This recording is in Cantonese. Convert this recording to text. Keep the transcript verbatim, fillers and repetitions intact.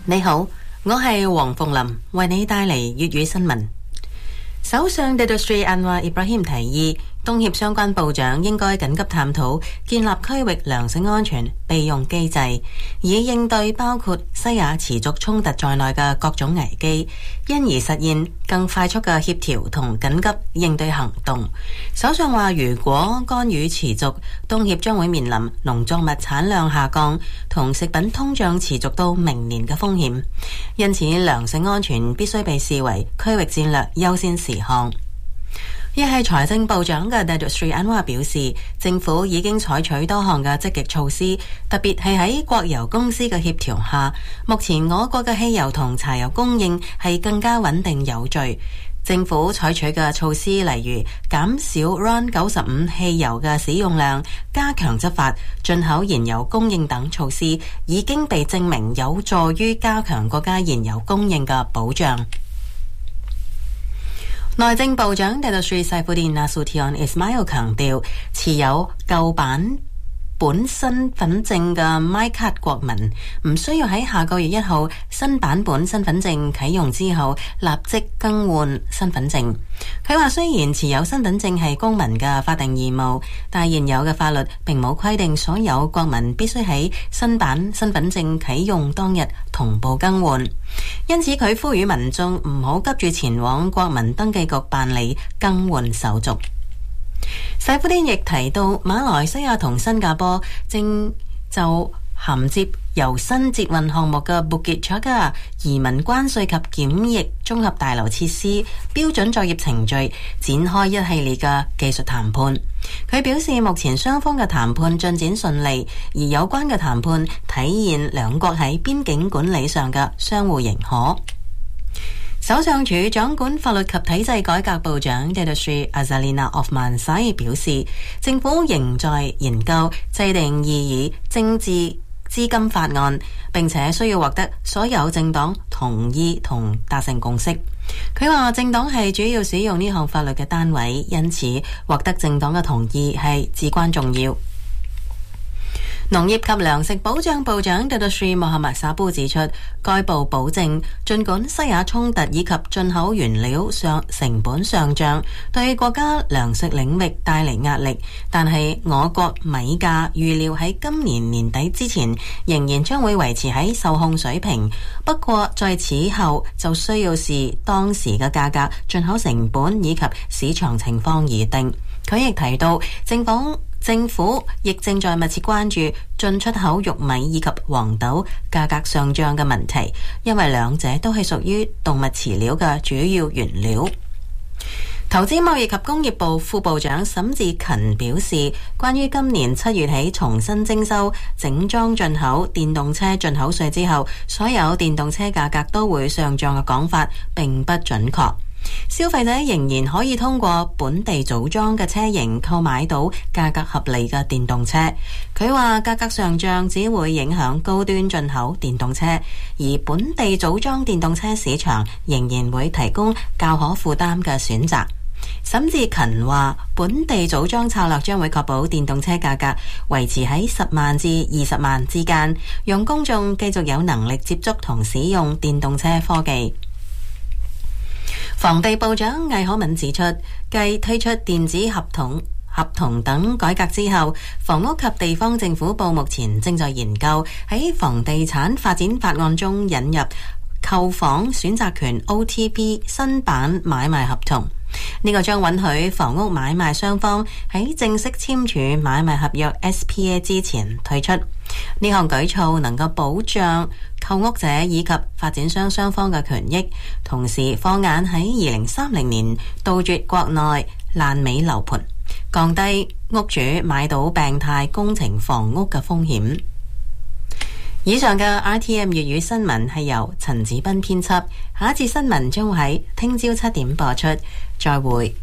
你好，我係黃鳳琳，為你帶嚟粵語新聞。首相 Datuk Seri Anwar Ibrahim 提議，東協相關部長應該緊急探討建立區域糧食安全備用機制，以應對包括西亞持續衝突在內嘅各種危機，因而實現更快速嘅協調同緊急應對行動。首相話，如果干預持續，東協將會面臨農作物產量下降同食品通脹持續到明年嘅風險，因此糧食安全必須被視為區域戰略優先事項。亦係財政部長嘅 Datuk Seri Anwar 表示，政府已經採取多項嘅積極措施，特別係喺國油公司嘅協調下，目前我國嘅汽油同柴油供應係更加穩定有序。政府採取嘅措施，例如減少 R O N 九十五汽油嘅使用量、加強執法、進口燃油供應等措施，已經被證明有助於加強國家燃油供應嘅保障。內政部長 Datuk Seri Saifuddin Nasution Ismail 強調，持有舊版本身份證嘅 MyKad 國民唔需要喺下個月一號新版本身份證啟用之後立即更換身份證。佢話，雖然持有身份證係公民嘅法定義務，但現有嘅法律並冇規定所有國民必須喺新版身份證啟用當日同步更換。因此佢呼籲民眾唔好急住前往國民登記局辦理更換手續。世夫丁亦提到，馬來西亞同新加坡正就銜接由新捷運項目嘅 Bukit Jaga 移民關稅及檢疫綜合大樓設施標準作業程序展開一系列嘅技術談判。佢表示，目前雙方嘅談判進展順利，而有關嘅談判體現兩國喺邊境管理上嘅相互認可。首相署掌管法律及體制改革部長 Datuk Seri Azalina Othman Said 表示，政府仍在研究制定擬議政治資金法案，並且需要獲得所有政黨同意同達成共識。佢話，政黨係主要使用呢項法律嘅單位，因此獲得政黨嘅同意係至關重要。農業及糧食保障部長 Datuk Seri Mohamad Sapu 指出，該部保證，儘管西亞衝突以及進口原料上成本上漲對國家糧食領域帶嚟壓力，但係我國米價預料喺今年年底之前仍然將會維持喺受控水平。不過在此後就需要視當時嘅價格、進口成本以及市場情況而定。佢亦提到，政府政府亦正在密切關注進出口玉米以及黃豆價格上漲嘅問題，因為兩者都係屬於動物飼料嘅主要原料。投資貿易及工業部副部長沈志勤表示，關於今年七月起重新徵收整裝進口電動車進口稅之後，所有電動車價格都會上漲嘅講法並不準確。消費者仍然可以通過本地組裝嘅車型購買到價格合理嘅電動車。佢話價格上漲只會影響高端進口電動車，而本地組裝電動車市場仍然會提供較可負擔嘅選擇。沈志勤話，本地組裝策略將會確保電動車價格維持喺十萬至二十萬之間，讓公眾繼續有能力接觸同使用電動車科技。房地部長魏可敏指出，繼推出電子合同合同等改革之後，房屋及地方政府部目前正在研究喺房地產發展法案中引入購房選擇權 O T P 新版買賣合同。呢個將允許房屋買賣雙方喺正式簽署買賣合約 S P A 之前退出。呢項舉措能夠保障購屋者以及發展商雙方嘅權益，同時放眼喺二零三零年杜絕國內爛尾樓盤，降低屋主買到病態工程房屋嘅風險。以上嘅 R T M 粵語新聞係由陳子斌編輯，下一節新聞將會喺聽朝七點播出，再會。